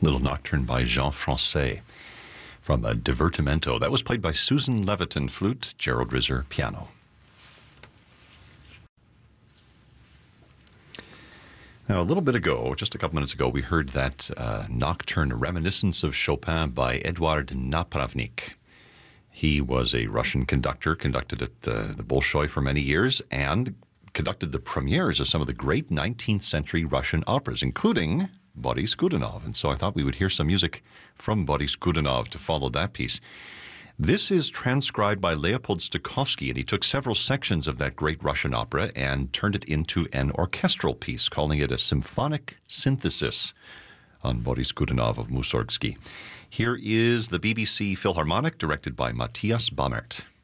Little nocturne by Jean Francais from a Divertimento. That was played by Susan Leviton, flute, Gerald Rizzer, piano. Now, a little bit ago, just a couple minutes ago, we heard that nocturne Reminiscence of Chopin by Eduard Napravnik. He was a Russian conductor, conducted at the Bolshoi for many years, and conducted the premieres of some of the great 19th century Russian operas, including Boris Godunov. And so I thought we would hear some music from Boris Godunov to follow that piece. This is transcribed by Leopold Stokowski, and he took several sections of that great Russian opera and turned it into an orchestral piece, calling it a symphonic synthesis on Boris Godunov of Mussorgsky. Here is the BBC Philharmonic, directed by Matthias Bammert.